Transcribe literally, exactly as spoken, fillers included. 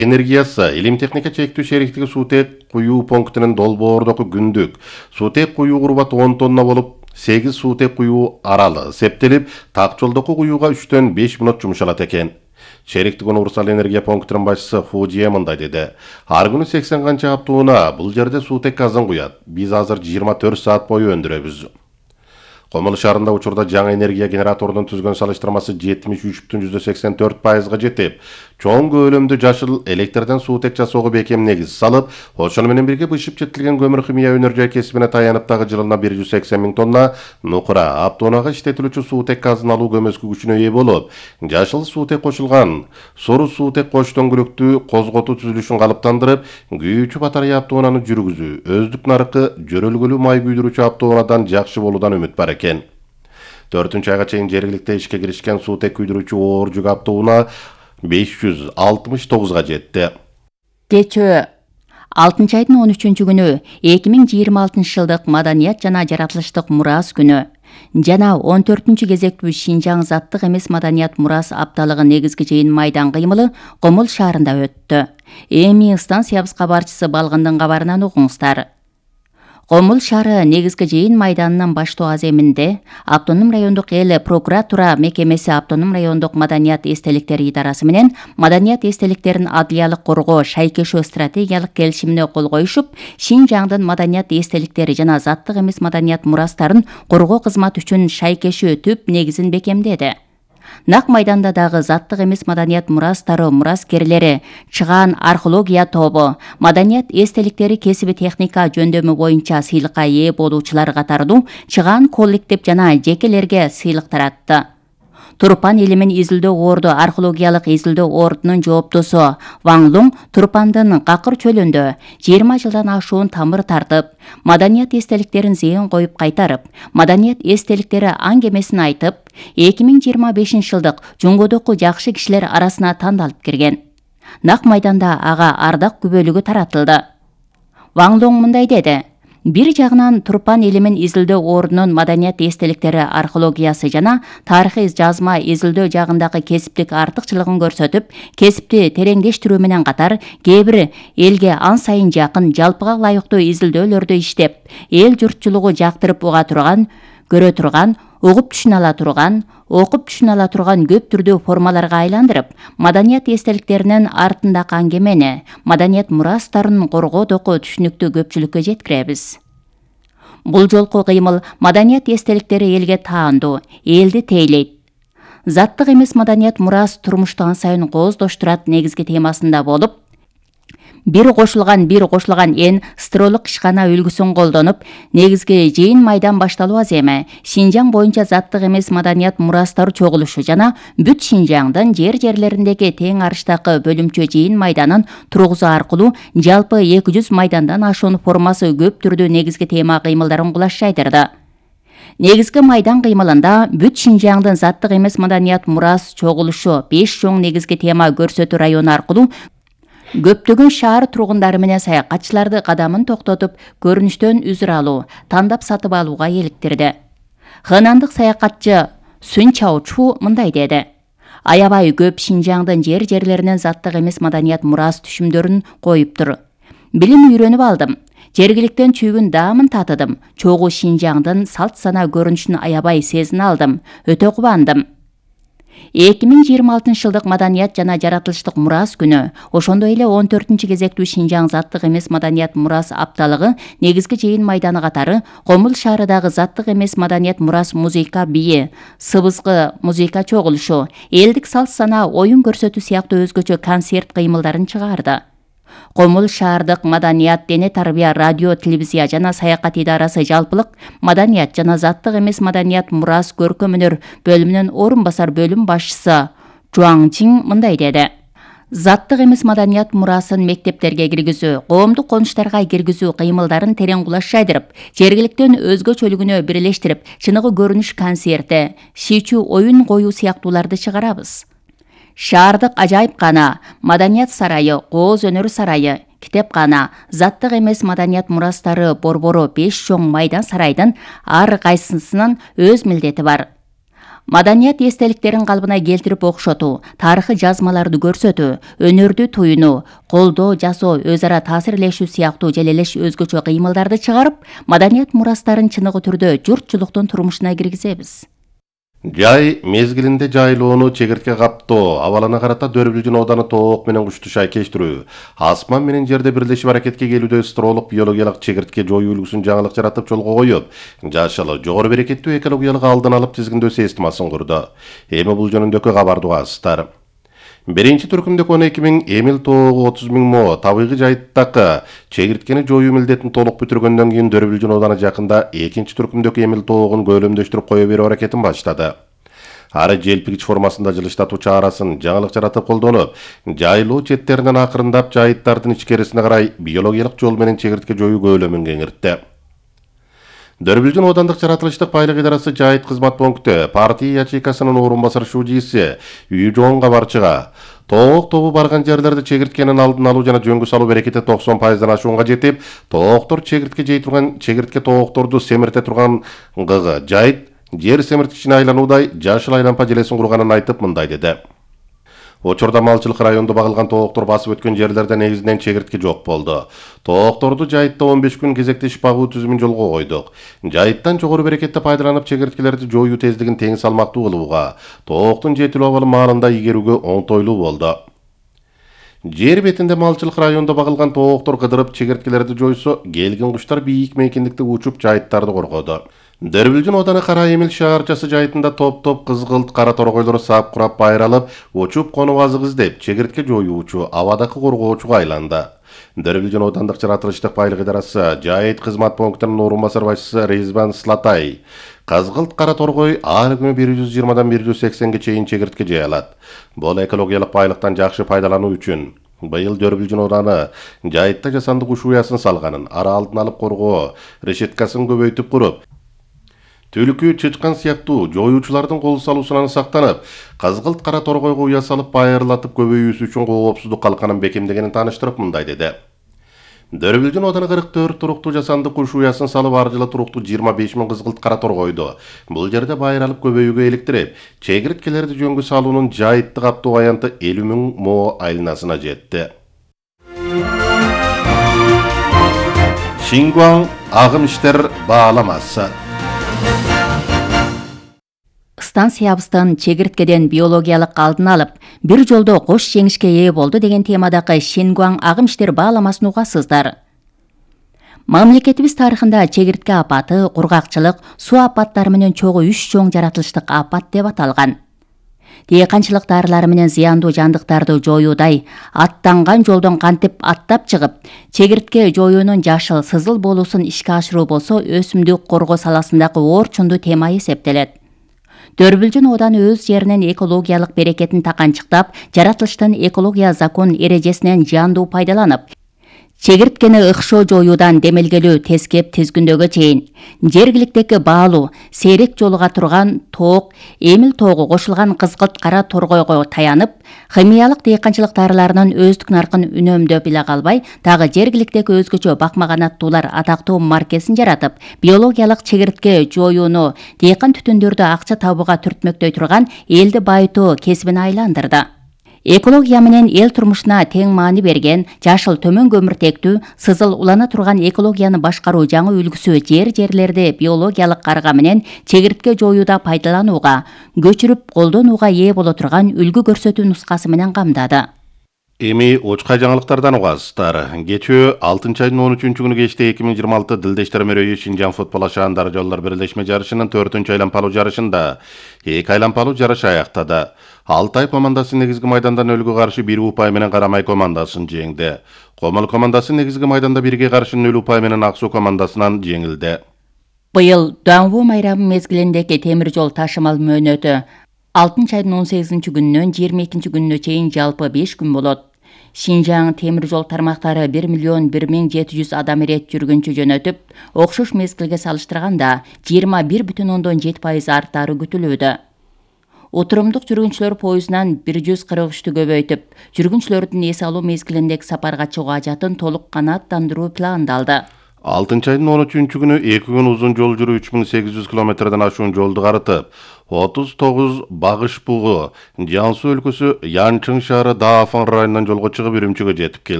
Энергиясы илим техника чектүү шериктиги суутек куюу пунктунун долбоордогу күндүк суутек куюу курбаты он тонна болуп, сегиз суутек куюу аралы септелип, так жолдогу куюуга үчтөн беш мүнөт жумшалат экен. Шериктик универсал энергия пунктунун башчысы Фужие мындай деди. Ар күнү сексен канча аптууна бул жерде суутек газын куят. Биз азыр жыйырма төрт саат бою өндүрөбүз. Комул шаарында учурда жаңы энергия генератордун түзгөн салыштырмасы жетимиш үч бүтүн жүздөн сексен төрт пайызга жетип, чоң көлөмдүү жашыл электрден суутек жасоого бекем негиз салып, ошону менен бирге бышып жетилген көмүр химия өнөр жай кесибине таянып дагы жылына бир жүз сексен миң тонна нукура аптоонага иштетилүүчү суутек газын алуу көмөскү күчүнө ээ болуп, жашыл суутек кошулган сору суутек кош дөңгөлөктүү козготуу түзүлүшүн калыптандырып, күйүүчү батарея аптоонаны жүргүзүү, өздүк нарыкы жөрөлгөлүү май күйдүрүүчү аптоонадан жакшы болуудан үмүт бар экен. төртүнчү айга чейин жергиликте ишке киришкен суутек күйдүрүүчү оор жүк аптоона беш жүз алтымыш тогузга жетти. Кечөө алтынчы айдын он үчүнчү күнү эки миң жыйырма алтынчы жылдык маданият жана жаратылыштык мурас күнү жана он төртүнчү кезектүү Шинжаң заттык эмес маданият мурас апталыгы негизги жыйын майдан кыймылы Комул шаарында өттү. Эми станциябыз кабарчысы Балгындын кабарынан угуңуздар. Комул шаары негизги жыйын майданынын баштоо аземинде Автоном райондук эл прокуратура мекемеси Автоном райондук маданият эстеликтери идарасы менен маданият эстеликтерин адлиялык коргоо шайкешөө стратегиялык келишимине кол коюшуп, Шинжаңдын маданият эстеликтери жана заттык эмес маданият мурастарын коргоо кызматы үчүн шайкешөө түп негизин бекемдеди. Нак майданда дагы заттык эмес маданият мурастары мураскерлери, чыгаан археология тобу, маданият эстеликтери кесиби техника жөндөмү боюнча сыйлыкка ээ болуучулар катардуу чыгаан коллектив жана жекелерге сыйлык таратты. Турпан элимин изилдөө орду археологиялык изилдөө ордунун жооптусу Ваң Луң Турпандын Какыр чөлүндө жыйырма жылдан ашуун тамыр тартып, маданият эстеликтерин зыян коюп кайтарып, маданият эстеликтери аңгемесин айтып, эки миң жыйырма бешинчи жылдык Жуңгодогу жакшы кишилер арасына тандалып кирген. Нак майданда ага ардак күбөлүгү таратылды. Ваң Луң мындай деди. Бир жагынан Турпан элимин изилдөө ордунун маданият эстеликтери археологиясы жана тарыхый жазма изилдөө жагындагы кесиптик артыкчылыгын көрсөтүп, кесипти тереңдештирүү менен катар кээ бир элге ан сайын жакын жалпыга ылайыктуу изилдөөлөрдү иштеп, эл журтчулугу жактырып уга турган, көрө турган, угуп түшүнө ала турган, окуп түшүнө ала турган көп түрдүү формаларга айландырып, маданият эстеликтеринин артындагы аңгемени, маданият мурастарын коргоодогу түшүнүктүү көпчүлүккө жеткиребиз. Бул жолку кыймыл маданият эстеликтери элге таандуу, элди тейлейт. Заттык эмес маданият мурас турмушту ан сайын кооздоштурат негизги темасында болуп, бир кошулган бир кошулган эн стролук ишкана үлгүсүн колдонуп, негизги жыйын майдан башталуу аземи Шинжаң боюнча заттык эмес маданият мурастар чогулушу жана бүт Шинжаңдын жер-жерлериндеги тең арыштагы бөлүмчө жыйын майданын тургузуу аркылуу жалпы эки жүз майдандан ашуун формасы көп түрдүү негизги тема кыймылдарын кулаш жайдырды. Негизги майдан кыймылында бүт Шинжаңдын заттык эмес маданият мурас чогулушу беш чоң негизги тема көрсөтүү району аркылуу көптөгөн шаар тургундары менен саякатчыларды кадамын токтотуп, көрүнүштөн үзүр алуу, тандап сатып алууга эликтирди. Хынандык саякатчы Сүн Чао Чу мындай деди. Аябай көп Шинжаңдын жер-жерлеринен заттык эмес маданият мурас түшүмдөрүн коюптур. Билим үйрөнүп алдым. Жергиликтен чүйгүн даамын татыдым. Чогуу Шинжаңдын салт сана көрүнүшүн аябай сезине алдым. Өтө кубандым. эки миң жыйырма алтынчы жылдык маданият жана жаратылыштык мурас күнү, ошондой эле он төртүнчү кезектүү Шинжаң заттык эмес маданият мурас апталыгы негизги жыйын майданы катары Комул шаарындагы заттык эмес маданият мурас музыка бии, сыбызгы музыка чогулушу, элдик салт сана оюн көрсөтүү сыяктуу өзгөчө концерт кыймылдарын чыгарды. Комул шаардык маданият, дене тарбия, радио, телевизия жана саякат идарасы жалпылык маданият жана заттык эмес маданият мурас көркөм өнөр бөлүмүнүн орун басар бөлүм башчысы Жуаң Чин мындай деди. Заттык эмес маданият мурасын мектептерге киргизүү, коомдук конуштарга киргизүү кыймылдарын терең кулаш жайдырып, жергиликтен өзгөчөлүгүнө бирелештирип, чыныгы көрүнүш концерти, шийчүү оюн коюу сыяктууларды чыгарабыз. Шаардык ажайыпкана, маданият сарайы, кооз өнөр сарайы, китепкана, заттык эмес маданият мурастары борбору беш чоң майдан сарайдын ар кайсысынын өз милдети бар. Маданият эстеликтерин калыбына келтирип окшотуу, тарыхый жазмаларды көрсөтүү, өнөрдү туюнуу, колдоо жасоо, өз ара таасирлешүү сыяктуу желелеш өзгөчө кыймылдарды чыгарып, маданият мурастарын чыныгы түрдө журтчулуктун турмушуна киргизебиз. Жай мезгилинде жайлоону чегиртке каптоо, абалына карата Дөрбүлжүн ооданы тоок менен кушту шайкештирүү, асман менен жерде бирлешип аракетке келүүдө стролук биологиялык чегиртке жоюу үлгүсүн жаңылык жаратып жолго коюп, жашыл, жогору берекеттүү экологиялык алдын алып тизгиндөө системасын курду. Эми бул жөнүндөгү кабарды угасыздар. Биринчи түркүмдүк он эки миң, эмил тоогу отуз миң мо табигый жайыттакы чегирткени жоюу милдетин толук бүтүргөндөн кийин Дөрбүлжүн ооданы жакында экинчи түркүмдүк эмил тоогун көлөмдөштүрүп кое берүү аракетин баштады. Ары желпигич формасында жылыштатуу чаарасын жаңылык жаратып колдонуп, жайлоо четтеринен акырындап жайыттардын ичкерисине карай биологиялык жол менен чегиртке жоюу көлөмүн кеңиртти. Дөрбүлжүн оодандык жаратылыштык байлык идарасы жайыт кызмат пункту партия ячейкасынын орун басар шужийси үй жоон кабарчыга тоок тобу барган жерлерде чегирткенин алдын алуу жана жөнгө салуу берекети токсон пайыздан ашуунга жетип, тооктор чегиртке жей турган чегиртке тоокторду семирте турган гыгы жайыт жер семирткичине айлануудай жашыл айланпа желесин курганын айтып мындай деди. Учурда малчылык райондо багылган тооктор басып өткөн жерлерде негизинен чегиртке жок болду. Тоокторду жайытта он беш күн кезектешип багуу түзүмүн жолго койдук. Жайыттан жогору берекетти пайдаланып чегирткелерди жоюу тездигин тең салмактуу кылууга, тооктун жетилүү абалы маалында игерүүгө оңтойлуу болду. Жер бетинде малчылык райондо багылган тооктор кыдырып чегирткелерди жойсо, келген куштар бийик мейкиндикте учуп жайыттарды коргоду. Дөрбүлжүн ооданы Кара Эмил шаарчасы жайытында топ-топ кызгылт кара торгойлор саап курап байралып, учуп конуп азык издеп, чегиртке жоюучу, абадакы коргоочуга айланды. Дөрбүлжүн оодандык жаратылыштык байлык идарасы жайыт кызмат пунктунун орун басар башчысы Резбан Слатай кызгылт кара торгой ар күнү бир жүз жыйырмадан бир жүз сексенге чейин чегиртке жей алат. Бул экологиялык байлыктан жакшы пайдалануу үчүн быйыл Дөрбүлжүн ооданы жайытта жасандык уш уясын салганын, ара алдын алып коргоо решеткасын көбөйтүп куруп, түлкү, чычкан сыяктуу жоюучулардын кол салуусунан сактанып, кызгылт кара торгойго уя салып байырлатып көбөйүүсү үчүн коопсуздук калканын бекемдегенин тааныштырып мындай деди. Дөрбүлжүн ооданы кырк төрт туруктуу жасандык куш уясын салып ар жылы туруктуу жыйырма беш миң кызгылт кара торгойду бул жерде байыралып көбөйүүгө иликтирип, чегирткелерди жөнгө салуунун жайытты каптоо аянты элүү миң мо айланасына жетти. Шингуан агым иштер бааламасы. Станциябыздын чегирткеден биологиялык алдын алып, бир жолдо кош жеңишке ээ болду деген темадагы Шингуан агым иштер бааламасын угасыздар. Мамлекетибиз тарыхында чегиртке апаты, кургакчылык, суу апаттары менен чогуу үч чоң жаратылыштык апат деп аталган. Дээканчылык дарылары менен зыяндуу жандыктарды жоюудай, аттанган жолдон кантип аттап чыгып, чегиртке жоюунун жашыл, сызыл болуусун ишке ашыруу болсо, өсүмдүк коргоо саласындагы орчундуу тема эсептелет. Дөрбүлжүн ооданы өз жеринен экологиялык берекетин таканчыктап, жаратылыштын экология закон эрежесинен жандуу пайдаланып, чегирткени ыкшоо жоюудан демелгелүү тескеп тизгүндөгө чейин жергиликтеги баалуу, сейрек жолуга турган тоок, эмил тоогу кошулган кызгылт кара торгойго таянып, химиялык дээканчылык дарыларынын өздүк наркын үнөмдөп эле калбай, дагы жергиликтеги өзгөчө бакмаганаттуулар атактуу маркесин жаратып, биологиялык чегиртке жоюуну дээкан түтүндөрдү акча табууга түртмөктөй турган элди байытуу кесибине айландырды. Экология менен эл турмушуна тең маани берген, жашыл төмөн көмүртектүү, сызыл улана турган экологияны башкаруу жаңы үлгүсү жер жерлерди биологиялык карга менен чегиртке жоюуда пайдаланууга, көчүрүп колдонууга ээ боло турган үлгү көрсөтүү нускасы менен камдады. Эми очка жаңылыктардан угасыздар. Кечөө алтынчы айдын он үчүнчү күнү кечте эки миң жыйырма алты Дилдештер мерөйү Шинжаң футбол ашаандары жолдор бирлешме жарышынын төртүнчү айланпалуу жарышында эки айланпалуу жарыш аяктады. Алтай командасы негизги майдандан өлгө каршы бир упай менен Карамай командасын жеңди. Комол командасы негизги майданда бирге каршы нөл упай менен Ак Суу командасынан жеңилди. Быйыл Дуанву майрамы мезгилиндеги темир жол ташымал мөөнөтү алтынчы айдын он сегизинчи күнүнөн жыйырма экинчи күнүнө чейин жалпы беш күн болот. Шинжаң темир жол тармактары бир миллион бир миң жети жүз адам ирет жүргүнчү жөнөтүп, окшош мезгилге салыштырганда жыйырма бир бүтүн ондон жети пайыз арттары күтүлүүдө. Отурумдук жүргүнчүлөр поездунан бир жүз кырк үчтү көбөйтүп, жүргүнчүлөрдүн эс алуу мезгилиндеги сапарга чыгуу ажатын толук канааттандыруу пландалды. алтынчы айдын он үчүнчү күнү эки күн узун жол жүрүү үч миң сегиз жүз километрден ашуун жолду карытып, отуз тогуз багыш бугу Jiangsu өлкөсү Янчың шаары Дафан районунан жолго чыгып Үрүмчүгө жетип келди.